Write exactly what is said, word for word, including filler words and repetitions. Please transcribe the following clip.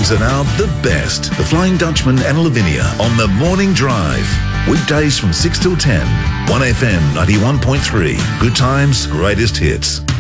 times are now the best. The Flying Dutchman and Lavinia on the Morning Drive. Weekdays from six till ten. one F M ninety-one point three. Good times, greatest hits.